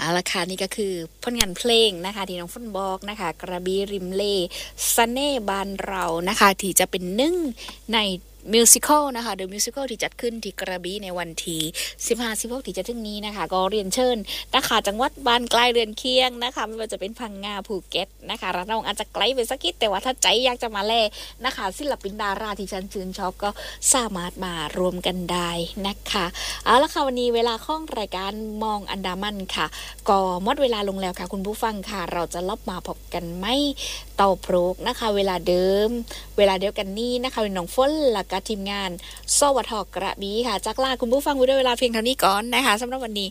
เอาละค่ะนี่ก็คือผลงานเพลงนะคะที่น้องฝนบอกนะคะกระบี่ริมเล่เสน่ห์บ้านเรานะคะที่จะเป็นหนึ่งในมิวสิควลนะคะ The Musical ที่จัดขึ้นที่กระบี่ในวันที่15-16ที่จะถึงนี้นะคะก็เรียนเชิญนะคะจังหวัดบ้านใกล้เรือนเคียงนะคะไม่ว่าจะเป็นพังงาภูเก็ตนะคะระนองอาจจะไกลไปสักนิดแต่ว่าถ้าใจอยากจะมาแลนะคะศิลปินดาราที่ฉันชื่นชอบก็สามารถมารวมกันได้นะคะเอาละค่ะวันนี้เวลาของรายการมองอันดามันค่ะก็หมดเวลาลงแล้วค่ะคุณผู้ฟังค่ะเราจะลบมาพบกันไม่เต่าโปรกนะคะเวลาเดิมเวลาเดียวกันนี้นะคะน้องฝนและก็ทีมงานสวทกระบี่ค่ะจากลาคุณผู้ฟังไว้ด้วยเวลาเพียงเท่านี้ก่อนนะคะสำหรับวันนี้